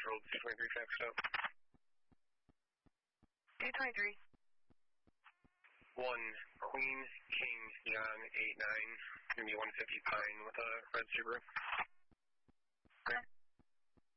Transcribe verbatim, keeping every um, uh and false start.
Road two twenty-three faxed out. two twenty-three. One, Queen, King, John, eight nine. Gonna be one fifty Pine with a red Subaru. Okay.